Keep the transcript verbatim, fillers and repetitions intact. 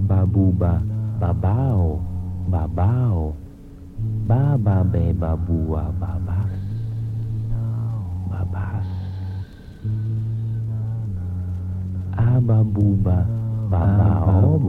babuba, babao, babao, baba be babua, babas, babas, ababuba, babao.